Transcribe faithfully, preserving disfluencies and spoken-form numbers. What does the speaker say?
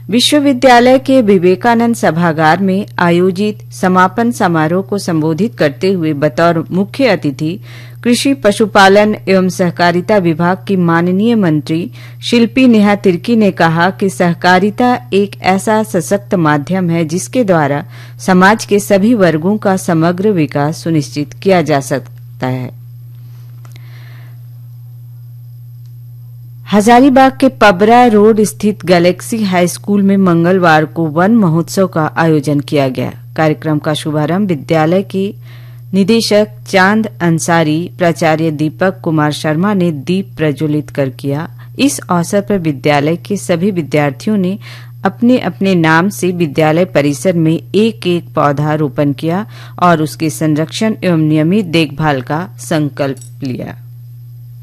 विश्वविद्यालय के विवेकानंद सभागार में आयोजित समापन समारोह को संबोधित करते हुए बतौर मुख्य अतिथि कृषि पशुपालन एवं सहकारिता विभाग की माननीय मंत्री शिल्पी नेहा तिर्की ने कहा कि सहकारिता एक ऐसा सशक्त माध्यम है जिसके द्वारा समाज के सभी वर्गों का समग्र विकास सुनिश्चित किया जा सकता है। हजारीबाग के पबरा रोड स्थित गैलेक्सी हाई स्कूल में मंगलवार को वन महोत्सव का आयोजन किया गया। कार्यक्रम का शुभारंभ विद्यालय के निदेशक चांद अंसारी, प्राचार्य दीपक कुमार शर्मा ने दीप प्रज्वलित कर किया। इस अवसर पर विद्यालय के सभी विद्यार्थियों ने अपने अपने नाम से विद्यालय परिसर में एक एक पौधा रोपण किया और उसके संरक्षण एवं नियमित देखभाल का संकल्प लिया।